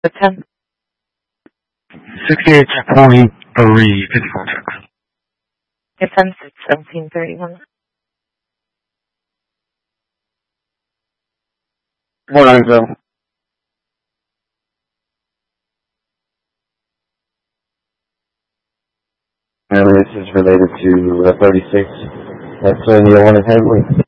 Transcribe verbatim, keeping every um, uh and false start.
The ten. sixty-eight point three, fifty-four check. The ten six seventeen thirty-one. four nine seven. And this is related to uh, thirty-six. That's uh, Neil one is handling.